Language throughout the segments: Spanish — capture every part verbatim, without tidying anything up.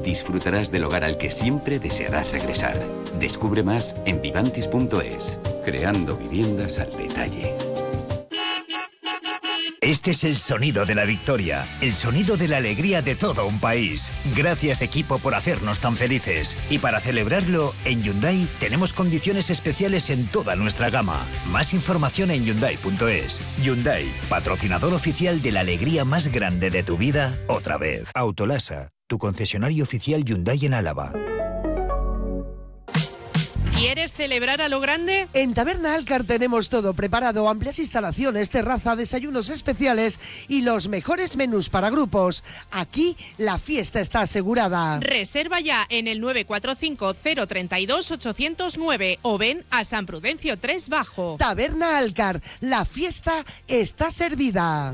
disfrutarás del hogar al que siempre desearás regresar. Descubre más en vivantis punto es, creando viviendas al detalle. Este es el sonido de la victoria, el sonido de la alegría de todo un país. Gracias, equipo, por hacernos tan felices. Y para celebrarlo, en Hyundai tenemos condiciones especiales en toda nuestra gama. Más información en hyundai punto es. Hyundai, patrocinador oficial de la alegría más grande de tu vida, otra vez. Autolasa, tu concesionario oficial Hyundai en Álava. ¿Quieres celebrar a lo grande? En Taberna Alcar tenemos todo preparado, amplias instalaciones, terraza, desayunos especiales y los mejores menús para grupos. Aquí la fiesta está asegurada. Reserva ya en el nueve cuatro cinco cero tres dos ocho cero nueve o ven a San Prudencio tres Bajo. Taberna Alcar, la fiesta está servida.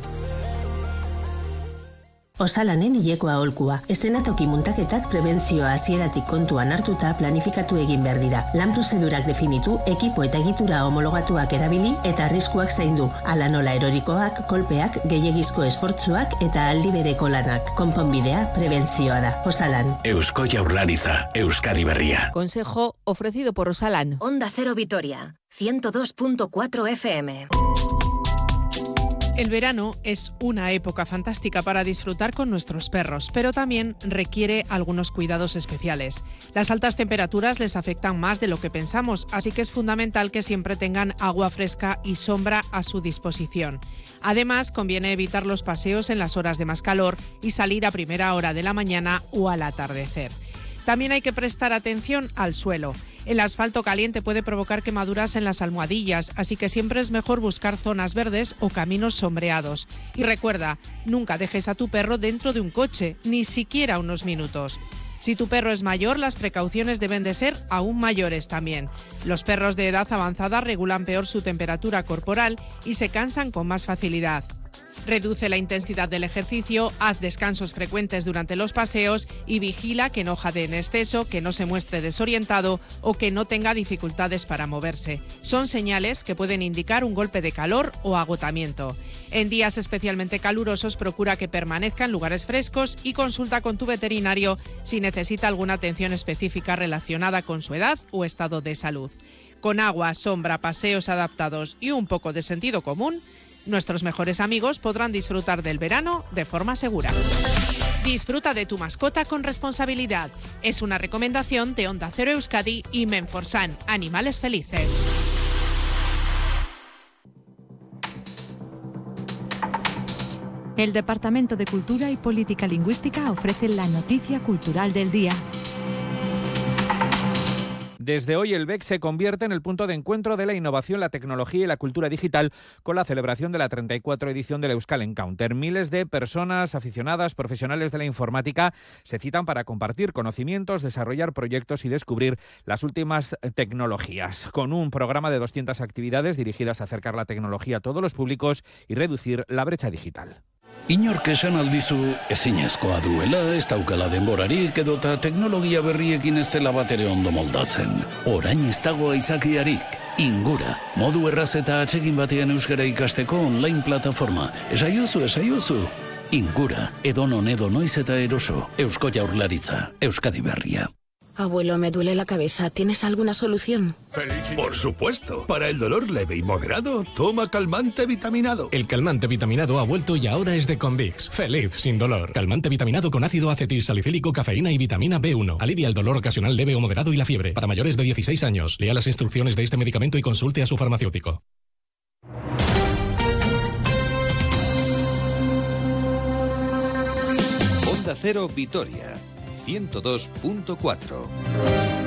Osalanen hilekoa aholkua. Eszenatoki muntaketak prebentzioa hasieratik kontuan hartuta planifikatu egin behar dira. Lan prozedurak definitu, ekipo eta egitura homologatuak erabili eta arriskuak zaindu. Hala nola erorikoak, kolpeak, gehiegizko esfortzuak eta aldi bereko lanak. Konponbidea prebentzioa da. Osalan. Eusko Jaurlaritza, Euskadi Berria. Consejo ofrecido por Osalan. Onda Cero Vitoria, ciento dos punto cuatro F M. El verano es una época fantástica para disfrutar con nuestros perros, pero también requiere algunos cuidados especiales. Las altas temperaturas les afectan más de lo que pensamos, así que es fundamental que siempre tengan agua fresca y sombra a su disposición. Además, conviene evitar los paseos en las horas de más calor y salir a primera hora de la mañana o al atardecer. También hay que prestar atención al suelo. El asfalto caliente puede provocar quemaduras en las almohadillas, así que siempre es mejor buscar zonas verdes o caminos sombreados. Y recuerda, nunca dejes a tu perro dentro de un coche, ni siquiera unos minutos. Si tu perro es mayor, las precauciones deben de ser aún mayores también. Los perros de edad avanzada regulan peor su temperatura corporal y se cansan con más facilidad. Reduce la intensidad del ejercicio, haz descansos frecuentes durante los paseos y vigila que no jadee en exceso, que no se muestre desorientado o que no tenga dificultades para moverse. Son señales que pueden indicar un golpe de calor o agotamiento. En días especialmente calurosos, procura que permanezca en lugares frescos y consulta con tu veterinario si necesita alguna atención específica relacionada con su edad o estado de salud. Con agua, sombra, paseos adaptados y un poco de sentido común, nuestros mejores amigos podrán disfrutar del verano de forma segura. Disfruta de tu mascota con responsabilidad. Es una recomendación de Onda Cero Euskadi y Menforsan, Animales Felices. El Departamento de Cultura y Política Lingüística ofrece la noticia cultural del día. Desde hoy el B E C se convierte en el punto de encuentro de la innovación, la tecnología y la cultura digital con la celebración de la treinta y cuatro edición del Euskal Encounter. Miles de personas aficionadas, profesionales de la informática, se citan para compartir conocimientos, desarrollar proyectos y descubrir las últimas tecnologías. Con un programa de doscientas actividades dirigidas a acercar la tecnología a todos los públicos y reducir la brecha digital. Inork esan aldizu ezinezkoa duela, ez daukala denborarik edota teknologia berriekin ez dela batere ondo moldatzen. Orain ez dago aitzakiarik. Ingura, modu erraz eta atsegin batean euskara ikasteko online plataforma. Esaiozu, esaiozu. Ingura, edonon edo noiz eta eroso. Eusko Jaurlaritza, Euskadi Berria. Abuelo, me duele la cabeza. ¿Tienes alguna solución? Por supuesto. Para el dolor leve y moderado, toma calmante vitaminado. El calmante vitaminado ha vuelto y ahora es de Convix. Feliz sin dolor. Calmante vitaminado con ácido acetilsalicílico, cafeína y vitamina B uno. Alivia el dolor ocasional leve o moderado y la fiebre. Para mayores de dieciséis años. Lea las instrucciones de este medicamento y consulte a su farmacéutico. Onda Cero Vitoria ciento dos punto cuatro.